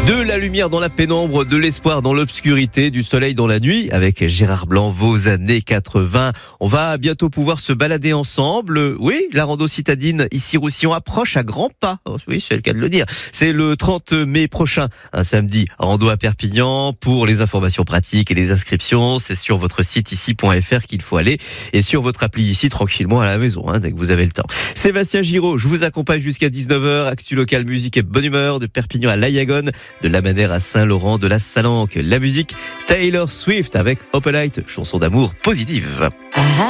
De la lumière dans la pénombre, de l'espoir dans l'obscurité, du soleil dans la nuit, avec Gérard Blanc, vos années 80. On va bientôt pouvoir se balader ensemble. Oui, la rando citadine Issy-Roussillon approche à grands pas. Oui, c'est le cas de le dire. C'est le 30 mai prochain, un samedi, rando à Perpignan. Pour les informations pratiques et les inscriptions, c'est sur votre site ici.fr qu'il faut aller et sur votre appli ici tranquillement à la maison, dès que vous avez le temps. Sébastien Giraud, je vous accompagne jusqu'à 19h. Actu local, musique et bonne humeur de Perpignan à Layagonne, de la Madère à Saint-Laurent, de la Salanque. La musique, Taylor Swift avec Opalite, chanson d'amour positive.